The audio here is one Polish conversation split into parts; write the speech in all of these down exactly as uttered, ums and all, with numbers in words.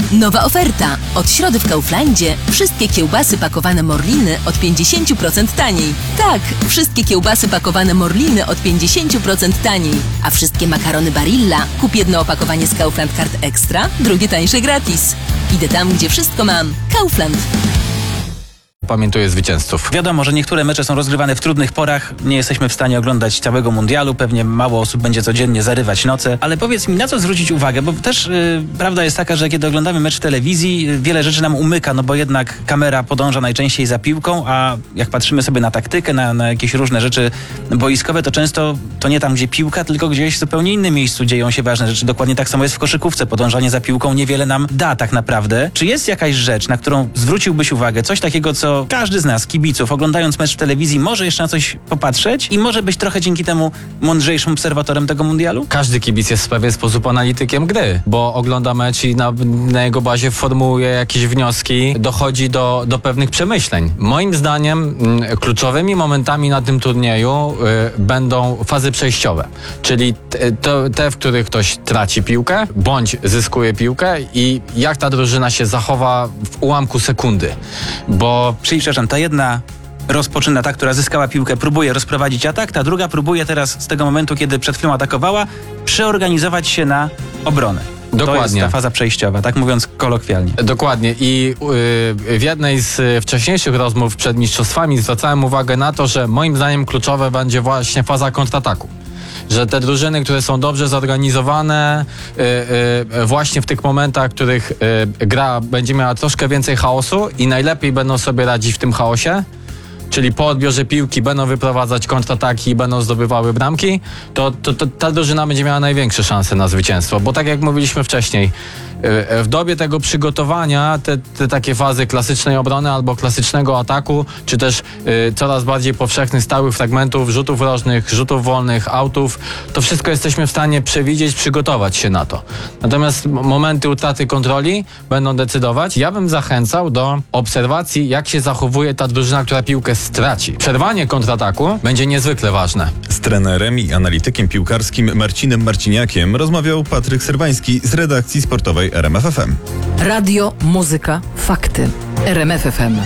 Nowa oferta. Od środy w Kauflandzie wszystkie kiełbasy pakowane Morliny od pięćdziesiąt procent taniej. Tak, wszystkie kiełbasy pakowane Morliny od pięćdziesiąt procent taniej. A wszystkie makarony Barilla kup jedno opakowanie z Kaufland Card Extra, drugie tańsze gratis. Idę tam, gdzie wszystko mam. Kaufland. Pamiętuję zwycięzców. Wiadomo, że niektóre mecze są rozgrywane w trudnych porach. Nie jesteśmy w stanie oglądać całego mundialu. Pewnie mało osób będzie codziennie zarywać noce. Ale powiedz mi, na co zwrócić uwagę? Bo też yy, prawda jest taka, że kiedy oglądamy mecz w telewizji, yy, wiele rzeczy nam umyka, no bo jednak kamera podąża najczęściej za piłką, a jak patrzymy sobie na taktykę, na, na jakieś różne rzeczy boiskowe, to często to nie tam, gdzie piłka, tylko gdzieś w zupełnie innym miejscu dzieją się ważne rzeczy. Dokładnie tak samo jest w koszykówce. Podążanie za piłką niewiele nam da tak naprawdę. Czy jest jakaś rzecz, na którą zwróciłbyś uwagę? Coś takiego, co każdy z nas, kibiców, oglądając mecz w telewizji, może jeszcze na coś popatrzeć i może być trochę dzięki temu mądrzejszym obserwatorem tego mundialu? Każdy kibic jest w pewien sposób analitykiem gry, bo ogląda mecz i na, na jego bazie formułuje jakieś wnioski, dochodzi do, do pewnych przemyśleń. Moim zdaniem m, kluczowymi momentami na tym turnieju y, będą fazy przejściowe, czyli te, to, te, w których ktoś traci piłkę, bądź zyskuje piłkę i jak ta drużyna się zachowa w ułamku sekundy, bo... Czyli, przepraszam, ta jedna rozpoczyna, ta, która zyskała piłkę, próbuje rozprowadzić atak, ta druga próbuje teraz z tego momentu, kiedy przed chwilą atakowała, przeorganizować się na obronę. Dokładnie. To jest ta faza przejściowa, tak mówiąc kolokwialnie. Dokładnie i yy, w jednej z wcześniejszych rozmów przed mistrzostwami zwracałem uwagę na to, że moim zdaniem kluczowe będzie właśnie faza kontrataku. Że te drużyny, które są dobrze zorganizowane, yy, yy, właśnie w tych momentach, w których yy, gra będzie miała troszkę więcej chaosu i najlepiej będą sobie radzić w tym chaosie, czyli po odbiorze piłki będą wyprowadzać kontrataki i będą zdobywały bramki, to, to, to ta drużyna będzie miała największe szanse na zwycięstwo. Bo tak jak mówiliśmy wcześniej, w dobie tego przygotowania te, te takie fazy klasycznej obrony albo klasycznego ataku, czy też y, coraz bardziej powszechnych stałych fragmentów, rzutów rożnych, rzutów wolnych, autów, to wszystko jesteśmy w stanie przewidzieć, przygotować się na to. Natomiast momenty utraty kontroli będą decydować. Ja bym zachęcał do obserwacji, jak się zachowuje ta drużyna, która piłkę straci. Przerwanie kontrataku będzie niezwykle ważne. Z trenerem i analitykiem piłkarskim Marcinem Marciniakiem rozmawiał Patryk Serwański z redakcji sportowej R M F F M. Radio, muzyka, fakty. R M F F M.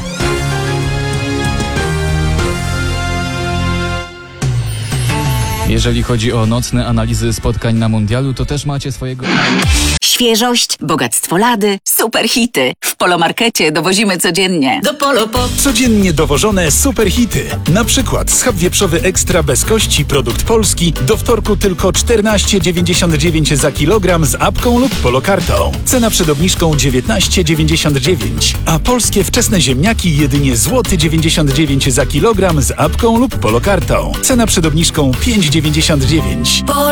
Jeżeli chodzi o nocne analizy spotkań na mundialu, to też macie swojego... Świeżość, bogactwo lady, super hity. W Polomarkecie dowozimy codziennie. Do Polopo. Codziennie dowożone super hity. Na przykład schab wieprzowy ekstra bez kości, produkt polski. Do wtorku tylko czternaście dziewięćdziesiąt dziewięć za kilogram z apką lub polokartą. Cena przed obniżką dziewiętnaście dziewięćdziesiąt dziewięć. A polskie wczesne ziemniaki jedynie złoty dziewięćdziesiąt dziewięć za kilogram z apką lub polokartą. Cena przed obniżką pięć dziewięćdziesiąt dziewięć.